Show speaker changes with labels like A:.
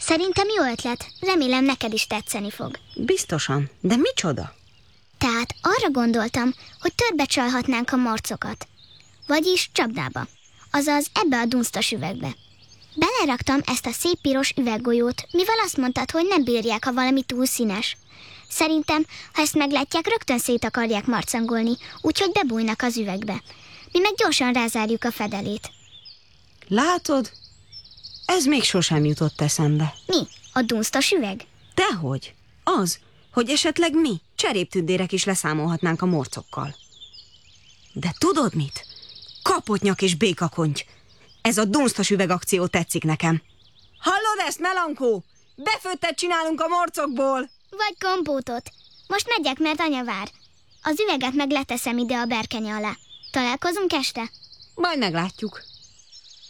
A: Szerintem jó ötlet. Remélem neked is tetszeni fog.
B: Biztosan, de micsoda?
A: Tehát arra gondoltam, hogy törbe csalhatnánk a marcokat. Vagyis csapdába. Azaz ebbe a dunsztos üvegbe. Beleraktam ezt a szép piros üveggolyót, mivel azt mondtad, hogy nem bírják, ha valami túl színes. Szerintem, ha ezt meglátják, rögtön szét akarják marcangolni, úgyhogy bebújnak az üvegbe. Mi meg gyorsan rázárjuk a fedelét.
B: Látod? Ez még sosem jutott eszembe.
A: Mi? A dunsztos üveg?
B: Dehogy? Az, hogy esetleg mi, cseréptündérek is leszámolhatnánk a morcokkal. De tudod mit? Kapotnyak és békakonty. Ez a dunsztos üvegakció tetszik nekem. Hallod ezt, Melankó? Befőttet csinálunk a morcokból.
A: Vagy kompótot. Most megyek, mert anya vár. Az üveget meg leteszem ide a berkenye alá. Találkozunk este?
B: Majd meglátjuk.